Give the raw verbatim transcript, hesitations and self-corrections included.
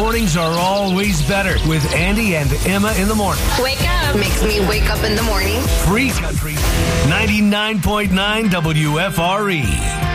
Mornings are always better with Andy and Emma in the morning. Wake up. Makes me wake up in the morning. Free Country ninety-nine point nine W F R E.